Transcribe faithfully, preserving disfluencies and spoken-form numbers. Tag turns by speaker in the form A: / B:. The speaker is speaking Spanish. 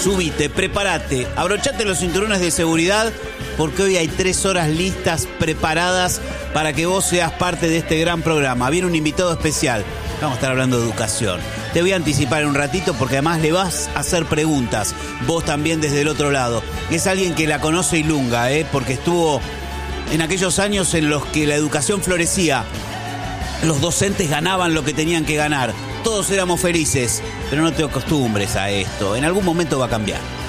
A: subite, prepárate, abrochate los cinturones de seguridad, porque hoy hay tres horas listas, preparadas para que vos seas parte de este gran programa. Viene un invitado especial. Vamos a estar hablando de educación. Te voy a anticipar en un ratito porque además le vas a hacer preguntas. Vos también desde el otro lado. Es alguien que la conoce Ilunga, ¿eh? Porque estuvo en aquellos años en los que la educación florecía. Los docentes ganaban lo que tenían que ganar. Todos éramos felices. Pero no te acostumbres a esto. En algún momento va a cambiar.